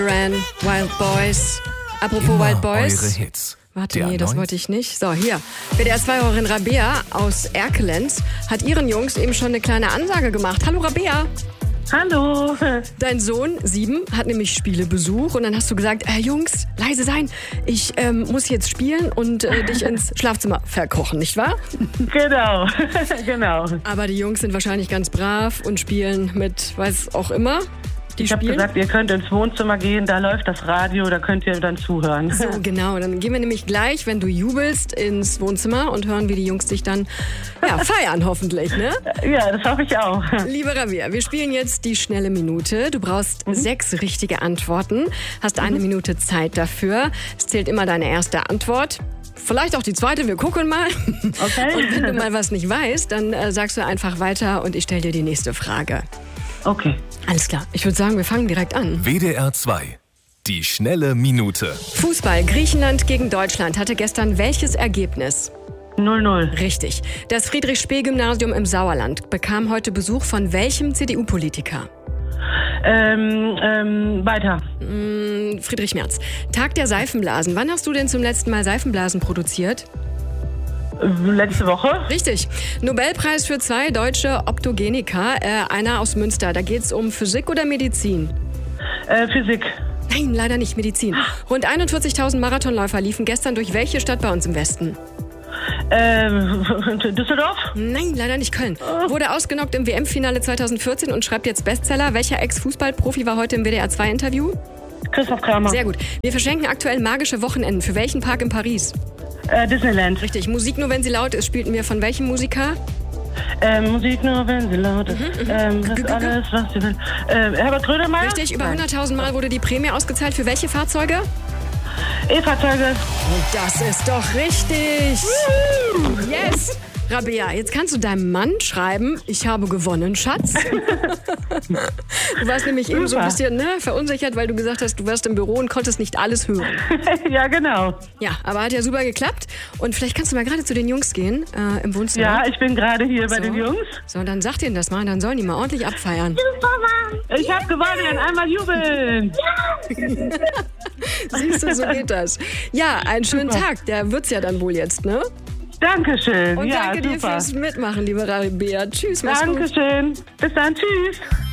Ran, Wild Boys. Apropos Immer Wild Boys. eure Hits. Warte, Der nee, das 9. wollte ich nicht. So, hier. WDR 2-Hörerin Rabea aus Erkelenz hat ihren Jungs eben schon eine kleine Ansage gemacht. Hallo Rabea. Hallo. Dein Sohn, 7, hat nämlich Spielebesuch und dann hast du gesagt, Jungs, leise sein, ich muss jetzt spielen und dich ins Schlafzimmer verkrochen, nicht wahr? Genau, genau. Aber die Jungs sind wahrscheinlich ganz brav und spielen mit was auch immer. Die Ich habe spielen. gesagt, ihr könnt ins Wohnzimmer gehen, da läuft das Radio, da könnt ihr dann zuhören. So, genau. Dann gehen wir nämlich gleich, wenn du jubelst, ins Wohnzimmer und hören, wie die Jungs dich dann feiern, hoffentlich, ne? Ja, das hoffe ich auch. Liebe Rabea, wir spielen jetzt die schnelle Minute. Du brauchst 6 richtige Antworten, hast 1 Minute Zeit dafür. Es zählt immer deine erste Antwort. Vielleicht auch die zweite, wir gucken mal. Okay. Und wenn du mal was nicht weißt, dann sagst du einfach weiter und ich stelle dir die nächste Frage. Okay. Alles klar. Ich würde sagen, wir fangen direkt an. WDR 2. Die schnelle Minute. Fußball. Griechenland gegen Deutschland hatte gestern welches Ergebnis? 0-0. Richtig. Das Friedrich-Spee-Gymnasium im Sauerland bekam heute Besuch von welchem CDU-Politiker? Weiter. Friedrich Merz. Tag der Seifenblasen. Wann hast du denn zum letzten Mal Seifenblasen produziert? Letzte Woche. Richtig. Nobelpreis für 2 deutsche Optogeniker. Einer aus Münster. Da geht es um Physik oder Medizin? Physik. Nein, leider nicht Medizin. Rund 41.000 Marathonläufer liefen gestern durch welche Stadt bei uns im Westen? Düsseldorf. Nein, leider nicht Köln. Wurde ausgenockt im WM-Finale 2014 und schreibt jetzt Bestseller. Welcher Ex-Fußballprofi war heute im WDR 2-Interview? Christoph Kramer. Sehr gut. Wir verschenken aktuell magische Wochenenden. Für welchen Park in Paris? Disneyland. Richtig. Musik nur, wenn sie laut ist, spielten wir von welchem Musiker? Musik nur, wenn sie laut ist. Das ist alles, was sie will. Herbert Grönemeyer. Richtig. Über 100.000 Mal wurde die Prämie ausgezahlt. Für welche Fahrzeuge? E-Fahrzeuge. Und das ist doch richtig. Yes. Rabea, jetzt kannst du deinem Mann schreiben, ich habe gewonnen, Schatz. Du warst nämlich eben so ein bisschen verunsichert, weil du gesagt hast, du warst im Büro und konntest nicht alles hören. Ja, genau. Ja, aber hat ja super geklappt. Und vielleicht kannst du mal gerade zu den Jungs gehen im Wohnzimmer. Ja, ich bin gerade hier bei den Jungs. So, dann sag denen das mal, dann sollen die mal ordentlich abfeiern. Ich habe gewonnen, einmal jubeln. Siehst du, so geht das. Ja, einen schönen Tag, der wird's ja dann wohl jetzt, ne? Dankeschön. Und ja, danke dir super. fürs Mitmachen, liebe Rabea. Tschüss, mach's gut. Dankeschön. Bis dann, tschüss.